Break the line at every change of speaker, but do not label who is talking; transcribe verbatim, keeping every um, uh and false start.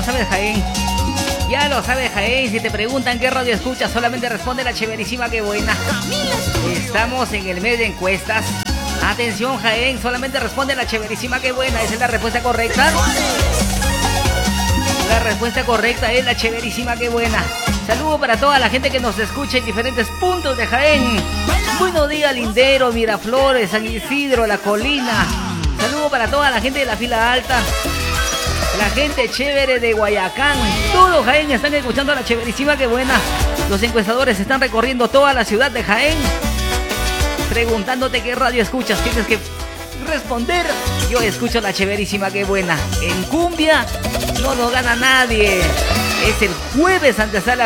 sabes, Jaén. Ya lo sabes, Jaén. Si te preguntan qué radio escuchas, solamente responde la chéverísima que buena. Estamos en el mes de encuestas. Atención, Jaén, solamente responde la chéverísima que buena. Esa es la respuesta correcta. La respuesta correcta es la chéverísima que buena. Saludo para toda la gente que nos escucha en diferentes puntos de Jaén. Buenos días, Lindero, Miraflores, San Isidro, La Colina. Saludo para toda la gente de la fila alta. La gente chévere de Guayacán. Todo Jaén están escuchando la chéverísima que buena. Los encuestadores están recorriendo toda la ciudad de Jaén, preguntándote qué radio escuchas. Tienes que responder: yo escucho la chéverísima que buena. En cumbia no nos gana nadie. Es el jueves antesala